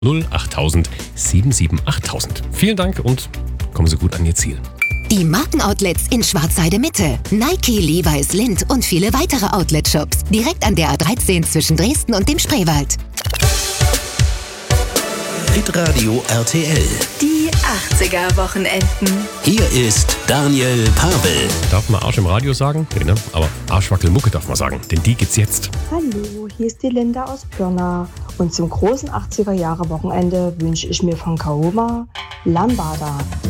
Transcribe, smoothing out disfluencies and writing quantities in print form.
08000 77 8000. Vielen Dank und kommen Sie gut an Ihr Ziel. Die Markenoutlets in Schwarzheide Mitte, Nike, Levi's, Lindt und viele weitere Outlet-Shops. Direkt an der A13 zwischen Dresden und dem Spreewald. Hitradio RTL. Die 80er-Wochenenden. Hier ist Daniel Pavel. Darf man Arsch im Radio sagen? Nee, ne? Aber Arschwackelmucke darf man sagen, denn die gibt's jetzt. Hallo, hier ist die Linda aus Pirna. Und zum großen 80er-Jahre-Wochenende wünsche ich mir von Kaoma Lambada.